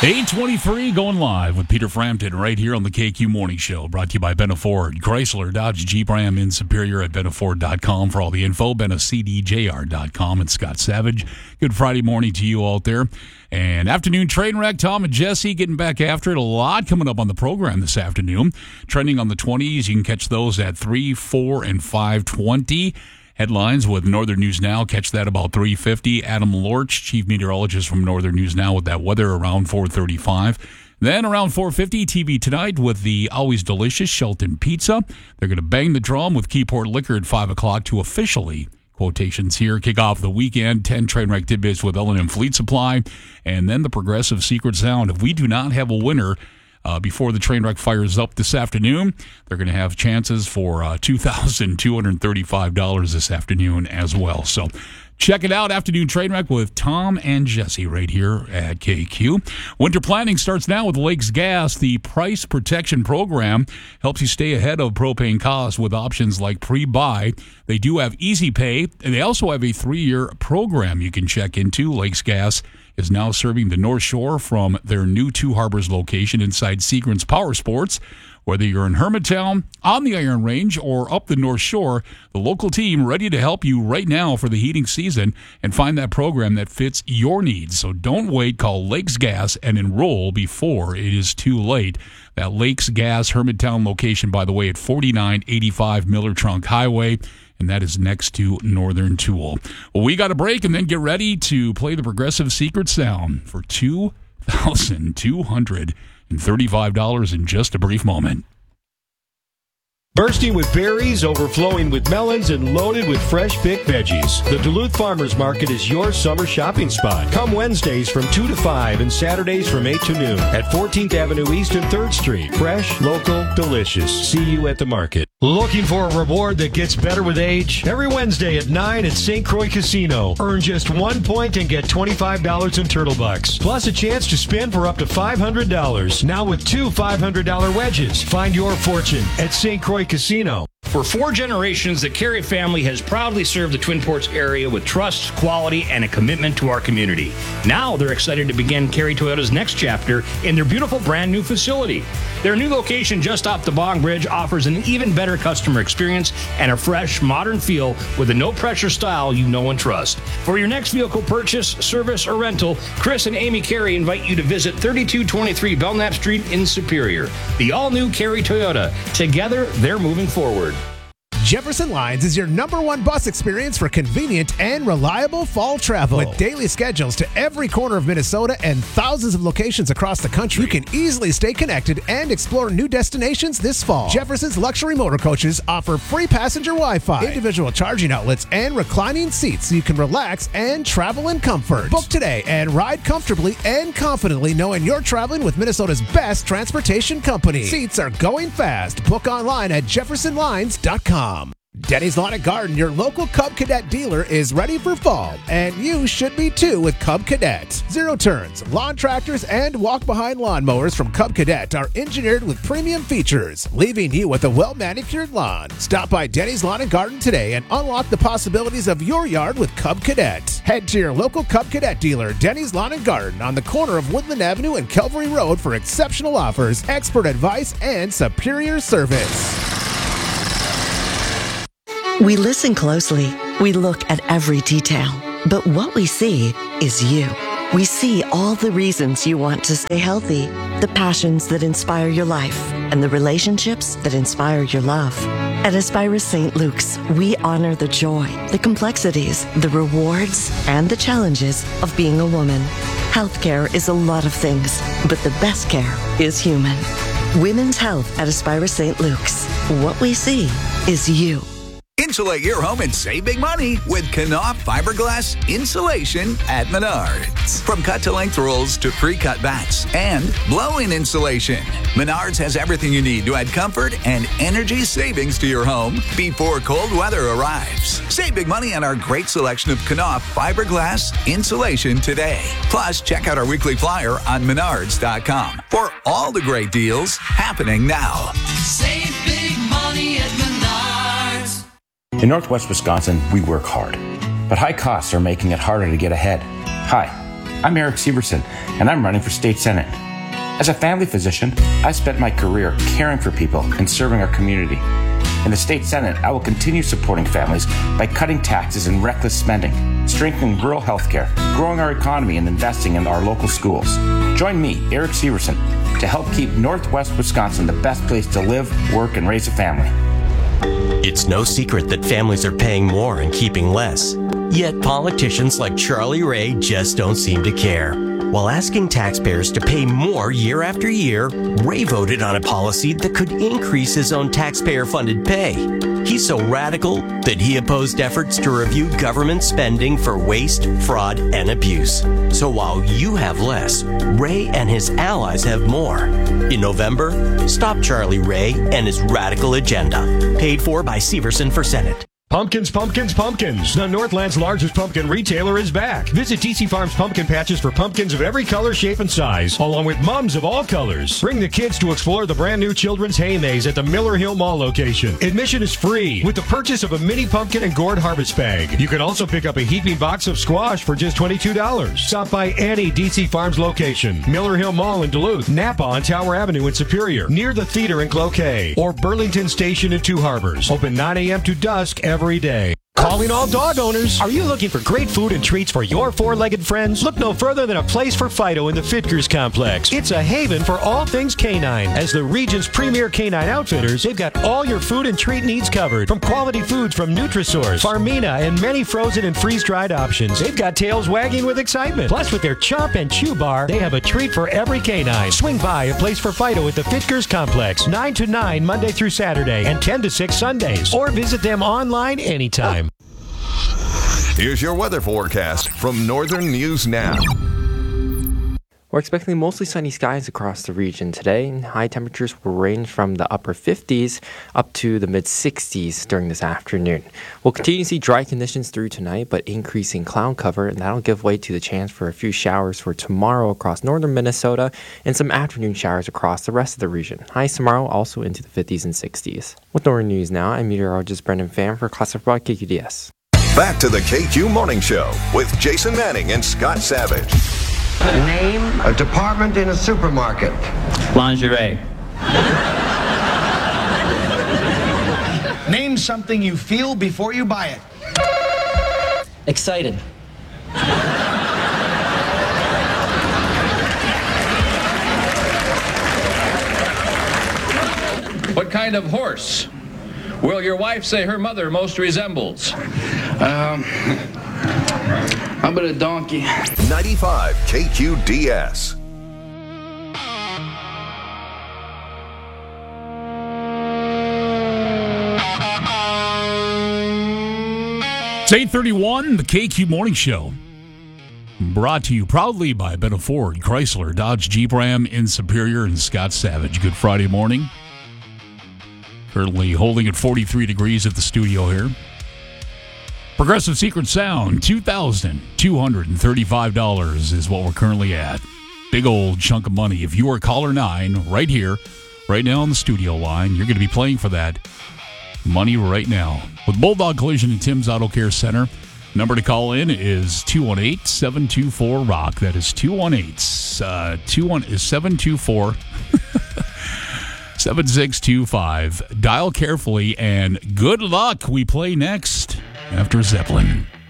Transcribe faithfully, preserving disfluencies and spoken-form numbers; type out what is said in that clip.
eight twenty-three going live with Peter Frampton right here on the K Q Morning Show. Brought to you by Benna Ford, Chrysler, Dodge, Jeep, Ram in Superior at Benna Ford dot com for all the info. Benna C D J R dot com and Scott Savage. Good Friday morning to you out there. And afternoon train wreck, Tom and Jesse getting back after it. A lot coming up on the program this afternoon. Trending on the twenties. You can catch those at three, four, and five twenty. Headlines with Northern News Now. Catch that about three fifty. Adam Lorch, chief meteorologist from Northern News Now, with that weather around four thirty-five. Then around four fifty, T V Tonight with the always delicious Shelton Pizza. They're going to bang the drum with Keyport Liquor at five o'clock to officially, quotations here, kick off the weekend. ten train wreck tidbits with L and M Fleet Supply. And then the Progressive Secret Sound. If we do not have a winner Uh, before the train wreck fires up this afternoon, they're going to have chances for uh, two thousand two hundred thirty-five dollars this afternoon as well. So check it out, Afternoon Train Wreck with Tom and Jesse right here at K Q. Winter planning starts now with Lakes Gas. The Price Protection Program helps you stay ahead of propane costs with options like pre-buy. They do have Easy Pay, and they also have a three-year program you can check into. Lakes Gas is now serving the North Shore from their new Two Harbors location inside Seagrants Power Sports. Whether you're in Hermantown, on the Iron Range, or up the North Shore, the local team ready to help you right now for the heating season and find that program that fits your needs. So don't wait. Call Lakes Gas and enroll before it is too late. That Lakes Gas Hermantown location, by the way, at forty-nine eighty-five Miller Trunk Highway, and that is next to Northern Tool. Well, we got a break and then get ready to play the Progressive Secret Sound for two thousand two hundred thirty-five dollars in just a brief moment. Bursting with berries, overflowing with melons, and loaded with fresh picked veggies. The Duluth Farmers Market is your summer shopping spot. Come Wednesdays from two to five and Saturdays from eight to noon at fourteenth Avenue East and third Street. Fresh, local, delicious. See you at the market. Looking for a reward that gets better with age? Every Wednesday at nine at Saint Croix Casino. Earn just one point and get twenty-five dollars in Turtle Bucks. Plus a chance to spin for up to five hundred dollars. Now with two five hundred dollars wedges. Find your fortune at Saint Croix Casino. For four generations, the Carey family has proudly served the Twin Ports area with trust, quality, and a commitment to our community. Now they're excited to begin Carey Toyota's next chapter in their beautiful brand new facility. Their new location just off the Bong Bridge offers an even better customer experience and a fresh, modern feel with a no-pressure style you know and trust. For your next vehicle purchase, service, or rental, Chris and Amy Carey invite you to visit thirty-two twenty-three Belknap Street in Superior. The all-new Carey Toyota. Together, they're moving forward. Jefferson Lines is your number one bus experience for convenient and reliable fall travel. With daily schedules to every corner of Minnesota and thousands of locations across the country, you can easily stay connected and explore new destinations this fall. Jefferson's luxury motor coaches offer free passenger Wi-Fi, individual charging outlets, and reclining seats so you can relax and travel in comfort. Book today and ride comfortably and confidently knowing you're traveling with Minnesota's best transportation company. Seats are going fast. Book online at jefferson lines dot com. Denny's Lawn and Garden, your local Cub Cadet dealer, is ready for fall, and you should be too with Cub Cadet. Zero turns, lawn tractors, and walk-behind lawnmowers from Cub Cadet are engineered with premium features, leaving you with a well-manicured lawn. Stop by Denny's Lawn and Garden today and unlock the possibilities of your yard with Cub Cadet. Head to your local Cub Cadet dealer, Denny's Lawn and Garden, on the corner of Woodland Avenue and Calvary Road for exceptional offers, expert advice, and superior service. We listen closely. We look at every detail. But what we see is you. We see all the reasons you want to stay healthy, the passions that inspire your life, and the relationships that inspire your love. At Aspira Saint Luke's, we honor the joy, the complexities, the rewards, and the challenges of being a woman. Healthcare is a lot of things, but the best care is human. Women's health at Aspira Saint Luke's. What we see is you. Insulate your home and save big money with Knauf fiberglass insulation at Menards. From cut-to-length rolls to pre-cut bats and blowing insulation, Menards has everything you need to add comfort and energy savings to your home before cold weather arrives. Save big money on our great selection of Knauf fiberglass insulation today. Plus, check out our weekly flyer on menards dot com for all the great deals happening now. Save big money at Menards. In Northwest Wisconsin, we work hard, but high costs are making it harder to get ahead. Hi, I'm Eric Severson, and I'm running for state senate. As a family physician, I spent my career caring for people and serving our community. In the state senate, I will continue supporting families by cutting taxes and reckless spending, strengthening rural health care, growing our economy, and investing in our local schools. Join me, Eric Severson, to help keep Northwest Wisconsin the best place to live, work, and raise a family. It's no secret that families are paying more and keeping less. Yet politicians like Charlie Ray just don't seem to care. While asking taxpayers to pay more year after year, Ray voted on a policy that could increase his own taxpayer-funded pay. He's so radical that he opposed efforts to review government spending for waste, fraud, and abuse. So while you have less, Ray and his allies have more. In November, stop Charlie Ray and his radical agenda. Paid for by Severson for Senate. Pumpkins, pumpkins, pumpkins. The Northland's largest pumpkin retailer is back. Visit D C Farms Pumpkin Patches for pumpkins of every color, shape, and size, along with mums of all colors. Bring the kids to explore the brand new Children's Hay Maze at the Miller Hill Mall location. Admission is free with the purchase of a mini pumpkin and gourd harvest bag. You can also pick up a heaping box of squash for just twenty-two dollars. Stop by any D C Farms location. Miller Hill Mall in Duluth, Napa on Tower Avenue in Superior, near the theater in Cloquet, or Burlington Station in Two Harbors. Open nine a.m. to dusk every every day. Calling all dog owners. Are you looking for great food and treats for your four-legged friends? Look no further than a place for Fido in the Fitkers Complex. It's a haven for all things canine. As the region's premier canine outfitters, they've got all your food and treat needs covered. From quality foods from Nutrisource, Farmina, and many frozen and freeze-dried options. They've got tails wagging with excitement. Plus, with their Chomp and Chew Bar, they have a treat for every canine. Swing by a place for Fido at the Fitkers Complex, nine to nine Monday through Saturday, and ten to six Sundays. Or visit them online anytime. Here's your weather forecast from Northern News Now. We're expecting mostly sunny skies across the region today. High temperatures will range from the upper fifties up to the mid-sixties during this afternoon. We'll continue to see dry conditions through tonight, but increasing cloud cover, and that'll give way to the chance for a few showers for tomorrow across northern Minnesota and some afternoon showers across the rest of the region. Highs tomorrow also into the fifties and sixties. With Northern News Now, I'm meteorologist Brendan Pham for Classified K Q D S. Back to the K Q Morning Show with Jason Manning and Scott Savage. Name a department in a supermarket. Lingerie. Name something you feel before you buy it. Excited. What kind of horse will your wife say her mother most resembles? Um, how about a donkey? ninety-five K Q D S. It's eight thirty-one, the K Q Morning Show. Brought to you proudly by Benna Ford, Chrysler, Dodge, Jeep, Ram in Superior, and Scott Savage. Good Friday morning. Currently holding at forty-three degrees at the studio here. Progressive Secret Sound, two thousand two hundred thirty-five dollars is what we're currently at. Big old chunk of money. If you are caller nine right here, right now on the studio line, you're going to be playing for that money right now. With Bulldog Collision and Tim's Auto Care Center, number to call in is two one eight, seven two four, R O C K. That is two one eight, uh, seven two four, seven six two five. Dial carefully and good luck. We play next after Zeppelin.